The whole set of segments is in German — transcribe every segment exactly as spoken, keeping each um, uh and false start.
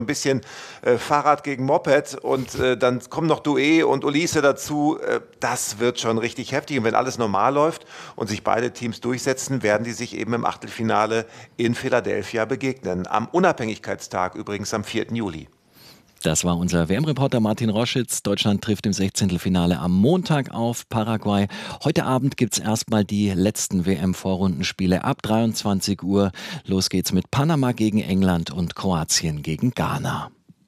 Ein bisschen äh, Fahrrad gegen Moped und äh, dann kommen noch Douay und Ulysse dazu. Äh, das wird schon richtig heftig. Und wenn alles normal läuft und sich beide Teams durchsetzen, werden die sich eben im Achtelfinale in Philadelphia begegnen. Am Unabhängigkeitstag übrigens am vierten Juli. Das war unser W M-Reporter Martin Roschitz. Deutschland trifft im Sechzehntelfinale am Montag auf Paraguay. Heute Abend gibt's erstmal die letzten W M-Vorrundenspiele ab dreiundzwanzig Uhr. Los geht's mit Panama gegen England und Kroatien gegen Ghana.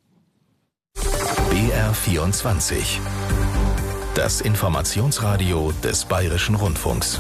B R vierundzwanzig. Das Informationsradio des Bayerischen Rundfunks.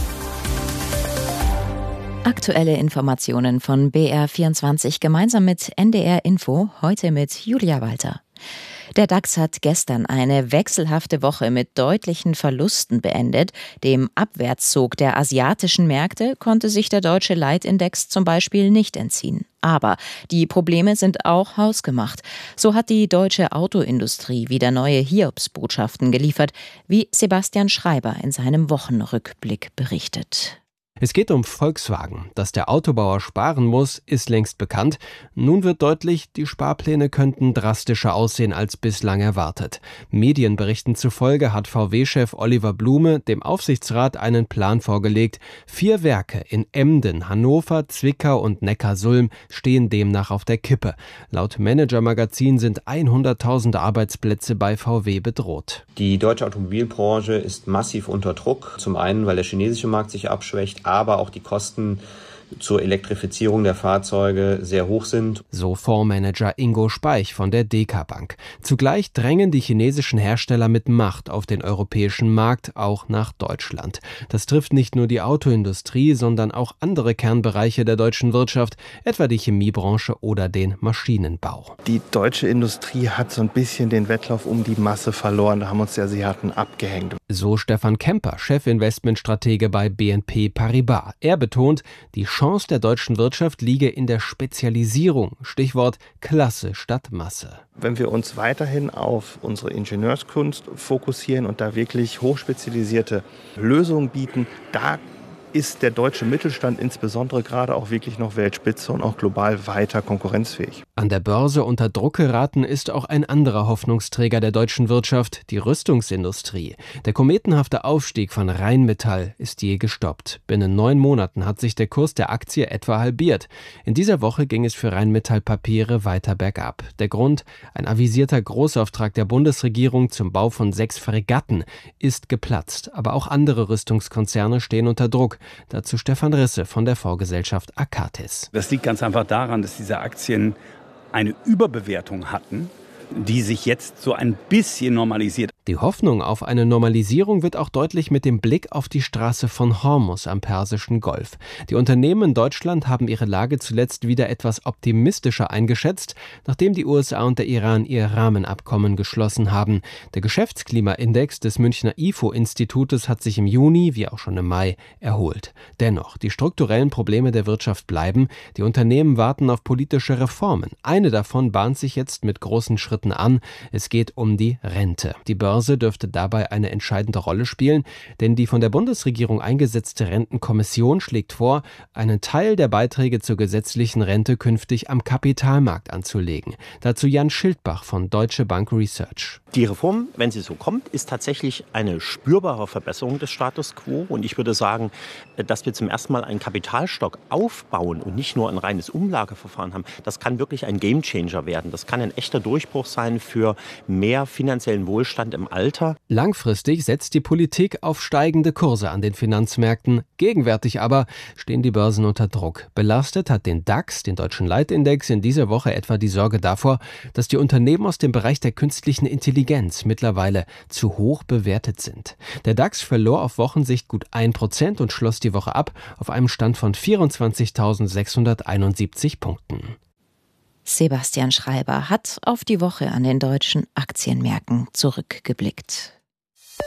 Aktuelle Informationen von B R vierundzwanzig gemeinsam mit N D R Info, heute mit Julia Walter. Der DAX hat gestern eine wechselhafte Woche mit deutlichen Verlusten beendet. Dem Abwärtszug der asiatischen Märkte konnte sich der deutsche Leitindex zum Beispiel nicht entziehen. Aber die Probleme sind auch hausgemacht. So hat die deutsche Autoindustrie wieder neue Hiobsbotschaften geliefert, wie Sebastian Schreiber in seinem Wochenrückblick berichtet. Es geht um Volkswagen. Dass der Autobauer sparen muss, ist längst bekannt. Nun wird deutlich, die Sparpläne könnten drastischer aussehen als bislang erwartet. Medienberichten zufolge hat V W-Chef Oliver Blume dem Aufsichtsrat einen Plan vorgelegt. Vier Werke in Emden, Hannover, Zwickau und Neckarsulm stehen demnach auf der Kippe. Laut Manager-Magazin sind hunderttausend Arbeitsplätze bei V W bedroht. Die deutsche Automobilbranche ist massiv unter Druck. Zum einen, weil der chinesische Markt sich abschwächt, aber auch die Kosten zur Elektrifizierung der Fahrzeuge sehr hoch sind. So Fondsmanager Ingo Speich von der D K Bank. Zugleich drängen die chinesischen Hersteller mit Macht auf den europäischen Markt, auch nach Deutschland. Das trifft nicht nur die Autoindustrie, sondern auch andere Kernbereiche der deutschen Wirtschaft, etwa die Chemiebranche oder den Maschinenbau. Die deutsche Industrie hat so ein bisschen den Wettlauf um die Masse verloren. Da haben uns die Asiaten abgehängt. So Stefan Kemper, Chefinvestmentstratege bei B N P Paribas. Er betont, die Chance der deutschen Wirtschaft liege in der Spezialisierung. Stichwort Klasse statt Masse. Wenn wir uns weiterhin auf unsere Ingenieurskunst fokussieren und da wirklich hochspezialisierte Lösungen bieten, da ist der deutsche Mittelstand insbesondere gerade auch wirklich noch Weltspitze und auch global weiter konkurrenzfähig. An der Börse unter Druck geraten ist auch ein anderer Hoffnungsträger der deutschen Wirtschaft, die Rüstungsindustrie. Der kometenhafte Aufstieg von Rheinmetall ist je gestoppt. Binnen neun Monaten hat sich der Kurs der Aktie etwa halbiert. In dieser Woche ging es für Rheinmetall Papiere weiter bergab. Der Grund? Ein avisierter Großauftrag der Bundesregierung zum Bau von sechs Fregatten ist geplatzt. Aber auch andere Rüstungskonzerne stehen unter Druck. Dazu Stefan Risse von der Fondsgesellschaft Akatis. Das liegt ganz einfach daran, dass diese Aktien eine Überbewertung hatten, die sich jetzt so ein bisschen normalisiert. Die Hoffnung auf eine Normalisierung wird auch deutlich mit dem Blick auf die Straße von Hormuz am Persischen Golf. Die Unternehmen in Deutschland haben ihre Lage zuletzt wieder etwas optimistischer eingeschätzt, nachdem die U S A und der Iran ihr Rahmenabkommen geschlossen haben. Der Geschäftsklimaindex des Münchner I F O-Institutes hat sich im Juni, wie auch schon im Mai, erholt. Dennoch, die strukturellen Probleme der Wirtschaft bleiben. Die Unternehmen warten auf politische Reformen. Eine davon bahnt sich jetzt mit großen Schritten an. Es geht um die Rente. Die Börse dürfte dabei eine entscheidende Rolle spielen, denn die von der Bundesregierung eingesetzte Rentenkommission schlägt vor, einen Teil der Beiträge zur gesetzlichen Rente künftig am Kapitalmarkt anzulegen. Dazu Jan Schildbach von Deutsche Bank Research. Die Reform, wenn sie so kommt, ist tatsächlich eine spürbare Verbesserung des Status quo. Und ich würde sagen, dass wir zum ersten Mal einen Kapitalstock aufbauen und nicht nur ein reines Umlageverfahren haben, das kann wirklich ein Gamechanger werden. Das kann ein echter Durchbruch sein für mehr finanziellen Wohlstand im Alter. Langfristig setzt die Politik auf steigende Kurse an den Finanzmärkten. Gegenwärtig aber stehen die Börsen unter Druck. Belastet hat den DAX, den deutschen Leitindex, in dieser Woche etwa die Sorge davor, dass die Unternehmen aus dem Bereich der künstlichen Intelligenz mittlerweile zu hoch bewertet sind. Der DAX verlor auf Wochensicht gut ein Prozent und schloss die Woche ab auf einem Stand von vierundzwanzigtausendsechshunderteinundsiebzig Punkten. Sebastian Schreiber hat auf die Woche an den deutschen Aktienmärkten zurückgeblickt.